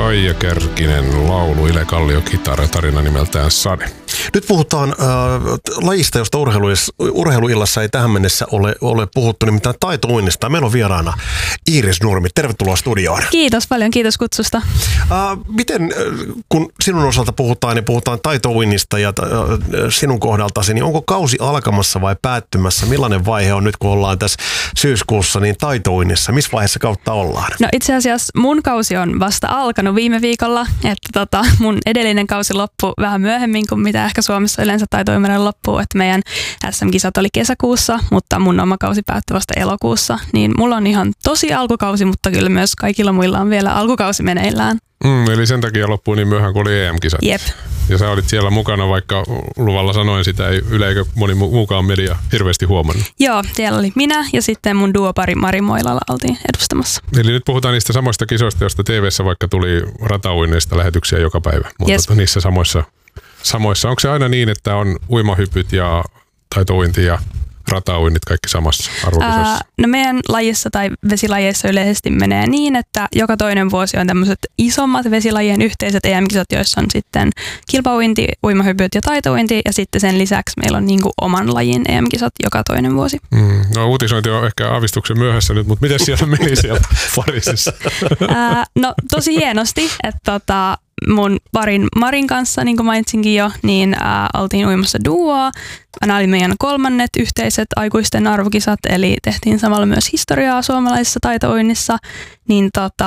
Aija Kärkinen laulu, Ile Kallio kitara, tarina nimeltään Sade. Nyt puhutaan lajista, josta urheiluillassa ei tähän mennessä ole puhuttu, nimittäin taitouinnista. Meillä on vieraana Iiris Nurmi. Tervetuloa studioon. Kiitos paljon, kiitos kutsusta. Miten, kun sinun osalta puhutaan taitouinnista ja sinun kohdaltasi, niin onko kausi alkamassa vai päättymässä? Millainen vaihe on nyt, kun ollaan tässä syyskuussa, niin taitouinnissa? Missä vaiheessa kautta ollaan? No itse asiassa mun kausi on vasta alkanut viime viikolla, että mun edellinen kausi loppui vähän myöhemmin kuin mitä ehkä Suomessa yleensä taitouiminen loppuu, että meidän SM-kisat oli kesäkuussa, mutta mun oma kausi päättyi vasta elokuussa, niin mulla on ihan tosi alkukausi, mutta kyllä myös kaikilla muilla on vielä alkukausi meneillään. Eli sen takia loppui niin myöhään, kun oli EM-kisat. Jep. Ja sä olit siellä mukana, vaikka luvalla sanoin sitä, ei eikä moni muukaan media hirveästi huomannut. Joo, siellä oli minä ja sitten mun duopari Mari Moilala oltiin edustamassa. Eli nyt puhutaan niistä samoista kisoista, joista TV:ssä vaikka tuli ratauinneista lähetyksiä joka päivä. Mutta yes. Niissä samoissa. Onko se aina niin, että on uimahypyt ja taitouinti ja ratauinnit kaikki samassa arvokisossa? No meidän lajissa tai vesilajeissa yleisesti menee niin, että joka toinen vuosi on tämmöiset isommat vesilajien yhteiset EM-kisat, joissa on sitten kilpauinti, uimahypyt ja taitouinti ja sitten sen lisäksi meillä on niinku oman lajin EM-kisat joka toinen vuosi. No uutisointi on ehkä aavistuksen myöhässä nyt, mutta miten siellä meni siellä Pariisissa? No tosi hienosti, että mun parin Marin kanssa, niin kuin mainitsinkin jo, niin oltiin uimassa duoa. Nämä oli meidän kolmannet yhteiset aikuisten arvokisat, eli tehtiin samalla myös historiaa suomalaisessa taitouinnissa. Niin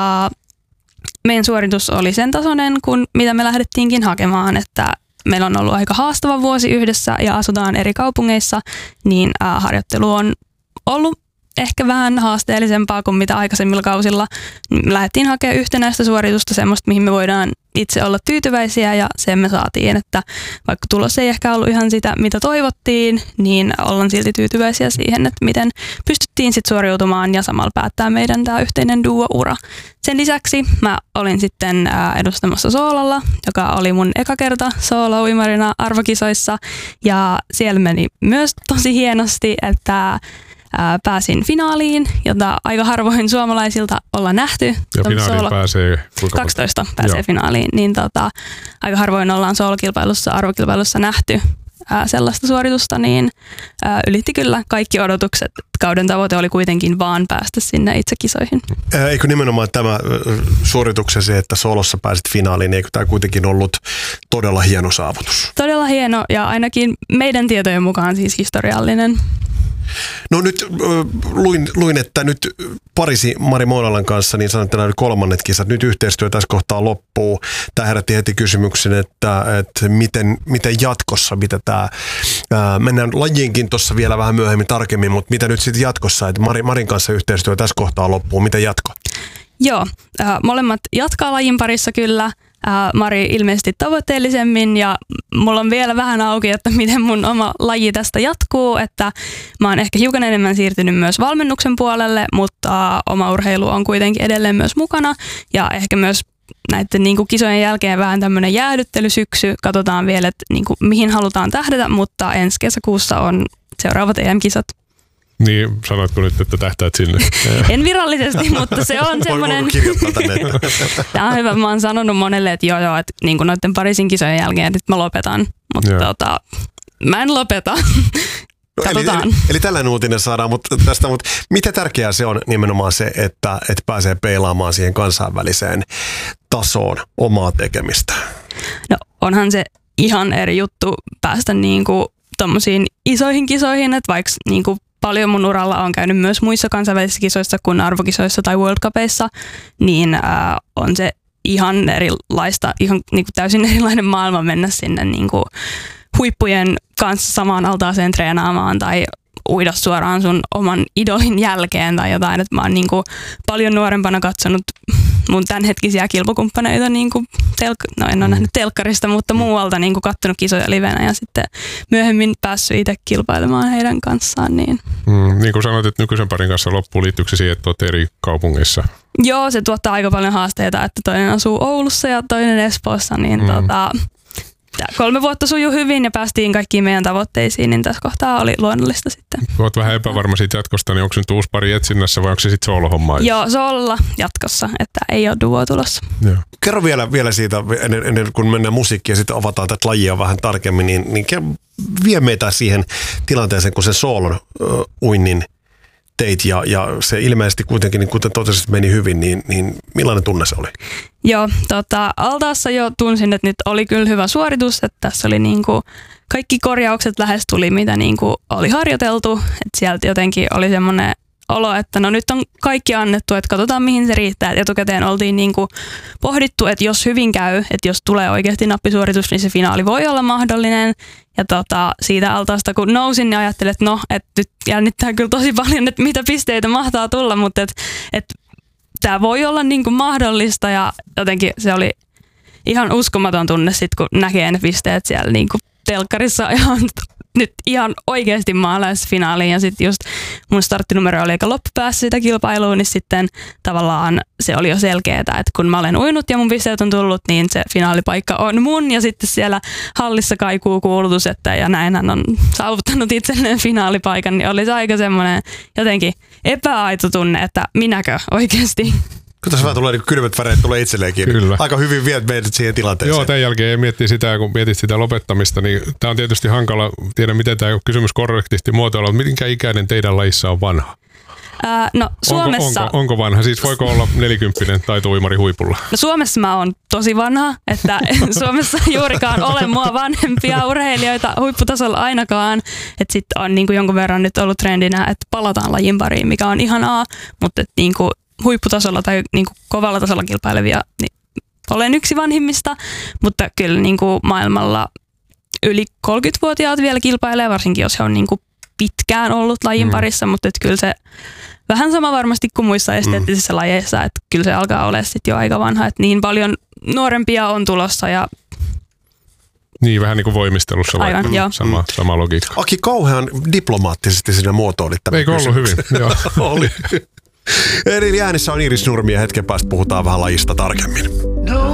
meidän suoritus oli sen tasoinen, kuin mitä me lähdettiinkin hakemaan, että meillä on ollut aika haastava vuosi yhdessä ja asutaan eri kaupungeissa, niin harjoittelu on ollut ehkä vähän haasteellisempaa kuin mitä aikaisemmilla kausilla. Lähdettiin hakemaan yhtenäistä suoritusta, semmoista, mihin me voidaan itse olla tyytyväisiä ja sen me saatiin, että vaikka tulos ei ehkä ollut ihan sitä, mitä toivottiin, niin ollaan silti tyytyväisiä siihen, että miten pystyttiin sitten suoriutumaan ja samalla päättää meidän tämä yhteinen duo-ura. Sen lisäksi mä olin sitten edustamassa soololla, joka oli mun eka kerta soolo-uimarina arvokisoissa ja siellä meni myös tosi hienosti, että pääsin finaaliin, jota aika harvoin suomalaisilta ollaan nähty. Ja finaaliin pääsee 12 pääsee finaaliin, niin aika harvoin ollaan soolokilpailussa, arvokilpailussa nähty sellaista suoritusta, niin ylitti kyllä kaikki odotukset. Kauden tavoite oli kuitenkin vaan päästä sinne itse kisoihin. Eikö nimenomaan tämä suorituksesi, että soolossa pääsit finaaliin, eikö tämä kuitenkin ollut todella hieno saavutus? Todella hieno ja ainakin meidän tietojen mukaan siis historiallinen. No nyt luin, että nyt Pariisi Mari Moilalan kanssa, niin sanotaan, että nämä kolmannet kisat, nyt yhteistyö tässä kohtaa loppuu. Tämä herätti heti kysymyksen, että miten jatkossa, mitä mennään lajiinkin tuossa vielä vähän myöhemmin tarkemmin, mutta mitä nyt sitten jatkossa, että Marin kanssa yhteistyö tässä kohtaa loppuu, miten jatko? Joo, molemmat jatkaa lajin parissa kyllä. Mari ilmeisesti tavoitteellisemmin ja mulla on vielä vähän auki, että miten mun oma laji tästä jatkuu, että mä oon ehkä hiukan enemmän siirtynyt myös valmennuksen puolelle, mutta oma urheilu on kuitenkin edelleen myös mukana ja ehkä myös näiden kisojen jälkeen vähän tämmöinen jäähdyttelysyksy, katsotaan vielä, että mihin halutaan tähdätä, mutta ensi kesäkuussa on seuraavat EM-kisat. Niin, sanoitko nyt, että tähtäät sinne? En virallisesti, mutta se on semmoinen. Tämä on hyvä. Mä oon sanonut monelle, että joo, että noiden Pariisin kisojen jälkeen, että mä lopetan. Mutta mä en lopeta. Katsotaan. Eli tällainen uutinen saadaan tästä, mutta mitä tärkeää se on nimenomaan se, että pääsee peilaamaan siihen kansainväliseen tasoon omaa tekemistä? No onhan se ihan eri juttu päästä tommosiin isoihin kisoihin, että vaikka paljon mun uralla on käynyt myös muissa kansainvälisissä kisoissa kuin arvokisoissa tai World Cupeissa, niin on se ihan erilaista, ihan täysin erilainen maailma mennä sinne huippujen kanssa samaan altaaseen treenaamaan tai uida suoraan sun oman idolin jälkeen tai jotain. Et mä oon paljon nuorempana katsonut mun tämänhetkisiä kilpakumppaneita, en ole nähnyt telkkarista, mutta muualta katsonut kisoja livenä ja sitten myöhemmin päässyt itse kilpailemaan heidän kanssaan. Niin kuin sanoit, että nykyisen parin kanssa loppuu, liittyykö se siihen, että olet eri kaupungeissa? Joo, se tuottaa aika paljon haasteita, että toinen asuu Oulussa ja toinen Espoossa, niin Tää 3 vuotta sujui hyvin ja päästiin kaikkiin meidän tavoitteisiin, niin tässä kohtaa oli luonnollista sitten. Olet vähän epävarma siitä jatkosta, niin onko se nyt uusi pari etsinnässä vai onko se sitten soolohommaa? Joo, soolla jatkossa, että ei ole duo tulossa. Joo. Kerro vielä siitä, ennen kuin mennään musiikkiin ja sitten avataan tätä lajia vähän tarkemmin, niin vie meitä siihen tilanteeseen, kun sen soolon uinnin teit ja se ilmeisesti kuitenkin, niin kuten totesit, meni hyvin, niin millainen tunne se oli? Joo, altaassa jo tunsin, että nyt oli kyllä hyvä suoritus, että tässä oli niinku kaikki korjaukset lähes tuli, mitä niinku oli harjoiteltu, että sieltä jotenkin oli semmoinen olo, että no nyt on kaikki annettu, että katsotaan mihin se riittää. Et etukäteen oltiin niinku pohdittu, että jos hyvin käy, että jos tulee oikeasti nappisuoritus, niin se finaali voi olla mahdollinen. Ja siitä altaasta kun nousin, niin ajattelin, että no, että nyt jännittää kyllä tosi paljon, että mitä pisteitä mahtaa tulla, mutta että tämä voi olla niinku mahdollista ja jotenkin se oli ihan uskomaton tunne sitten, kun näkee ne pisteet siellä niinku telkkarissa nyt ihan oikeasti maalaisfinaaliin ja sitten just mun starttinumero oli aika loppupäässä sitä kilpailua, niin sitten tavallaan se oli jo selkeää, että kun mä olen uinut ja mun pisteet on tullut, niin se finaalipaikka on mun ja sitten siellä hallissa kaikuu kuulutus, että ja näin hän on saavuttanut itselleen finaalipaikan, niin oli se aika semmoinen jotenkin epäaito tunne, että minäkö oikeasti. Kun tässä vähän tulee niin kylmät väreet tulee itselleenkin. Kyllä. Aika hyvin viet meidät siihen tilanteeseen. Joo, tämän jälkeen miettii sitä, kun mietit sitä lopettamista, niin tämä on tietysti hankala, tiedä miten tämä kysymys korrektisti muotoilla, mutta minkä ikäinen teidän lajissa on vanha? No Suomessa... Onko vanha? Siis voiko olla 40 taito-uimari huipulla? No Suomessa mä oon tosi vanha, että Suomessa juurikaan ole mua vanhempia urheilijoita huipputasolla ainakaan. Että sitten on niin kuin jonkun verran nyt ollut trendinä, että palataan lajin pariin, mikä on ihanaa, mutta että niin kuin huipputasolla tai niin kuin kovalla tasolla kilpailevia, niin olen yksi vanhimmista, mutta kyllä niin kuin maailmalla yli 30-vuotiaat vielä kilpailee, varsinkin jos he on niin kuin pitkään ollut lajin parissa, mutta että kyllä se vähän sama varmasti kuin muissa esteettisissä lajeissa, että kyllä se alkaa olla sitten jo aika vanha, että niin paljon nuorempia on tulossa ja niin, vähän niin kuin voimistelussa. Aivan, joo. Sama logiikka. Aki, kauhean diplomaattisesti sinä muotoilit tämän. Eikö ollut hyvin? Joo. Oli. Eri äänissä on Iiris Nurmi ja hetken päästä puhutaan vähän lajista tarkemmin.